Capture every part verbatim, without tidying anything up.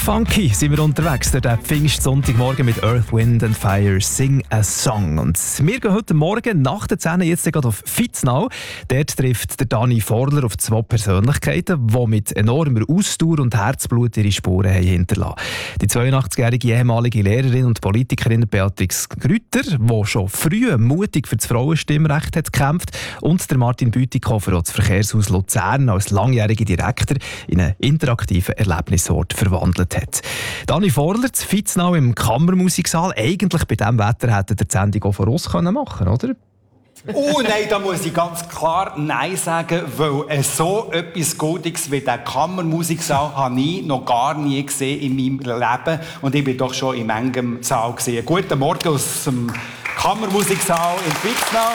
funky sind wir unterwegs. Der Pfingstsonntagmorgen mit Earth, Wind and Fire, Sing a Song. Und wir gehen heute Morgen nach der zehn jetzt gerade auf Fitznau. Dort trifft der Dani Forler auf zwei Persönlichkeiten, die mit enormer Ausdauer und Herzblut ihre Spuren haben hinterlassen. Die zweiundachtzigjährige ehemalige Lehrerin und Politikerin Beatrix Grütter, die schon früh mutig für das Frauenstimmrecht hat gekämpft, und der Martin Bütikofer, der das Verkehrshaus Luzern als langjähriger Direktor in einen interaktiven Erlebnisort verwandelt hat. Dani Forler, zu Fitznau im Kammermusiksaal. Eigentlich bei diesem Wetter hätte der die Sendung auch voraus machen können, oder? Oh nein, da muss ich ganz klar Nein sagen, weil so etwas Goldiges wie der Kammermusiksaal habe ich noch gar nie gesehen in meinem Leben. Und ich bin doch schon in manchem Saal gesehen. Guten Morgen aus dem Kammermusiksaal in Fitznau.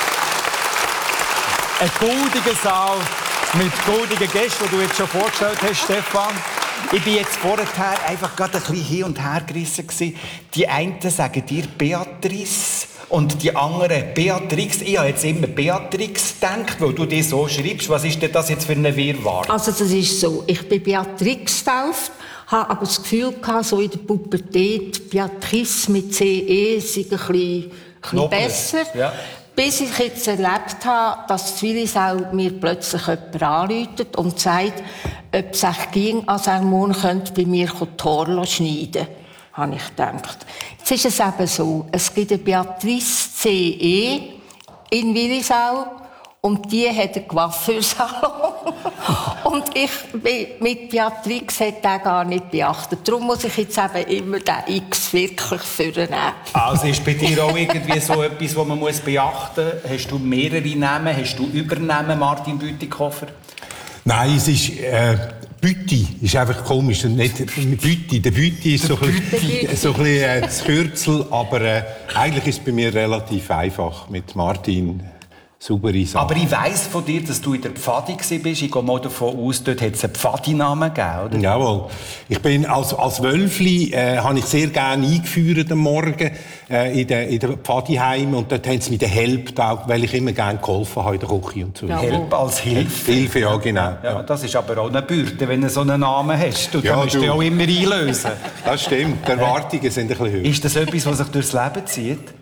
Ein goldiger Saal mit goldigen Gästen, die du jetzt schon vorgestellt hast, Stefan. Ich war jetzt vorher einfach gerade ein bisschen hin und her gerissen. Die einen sagen dir Beatrice und die anderen Beatrix. Ich habe jetzt immer Beatrix gedacht, weil du dir so schreibst. Was ist denn das jetzt für eine Wirrwarr? Also das ist so, ich bin Beatrix getauft, habe aber das Gefühl gehabt, so in der Pubertät, Beatrice mit C E sei ein bisschen, ein bisschen besser. Ja. Bis ich jetzt erlebt habe, dass Zwillisau mir plötzlich jemand anruft und sagt, ob es sich ging, als er morgen könnte bei mir die Haare schneiden, habe ich gedacht. Jetzt ist es eben so, es gibt eine Beatrice C E in Willisau und die hat einen Coiffeursalon. Und ich bin mit Beatrix hat den gar nicht beachtet. Darum muss ich jetzt eben immer den X wirklich vornehmen. Also ist bei dir auch irgendwie so etwas, was man muss beachten muss? Hast du mehrere Namen? Hast du Übernamen, Martin Bütikofer? Nein, es ist... Äh Bütti ist einfach komisch. Nicht Bütti. Der Bütti ist so ein bisschen, so ein bisschen äh, das Kürzel, aber äh, eigentlich ist es bei mir relativ einfach mit Martin. Saubere Sache. Aber ich weiss von dir, dass du in der Pfadi warst. Ich gehe mal davon aus, dort hat es einen Pfadi-Namen gegeben, oder? Jawohl. Ich bin als, als Wölfli äh, habe ich sehr gerne eingeführt am Morgen äh, in den in der Pfadi-Heim. Und dort haben sie mir den Help getaugt, weil ich immer gerne geholfen habe in der Küche und so. Ja, Help als Hilfe? Hilfe, ja, genau. Ja, ja. Das ist aber auch eine Bürde, wenn du so einen Namen hast. Du, ja, musst du auch immer einlösen. Das stimmt. Die Erwartungen sind ein bisschen höher. Ist das etwas, was sich durchs Leben zieht?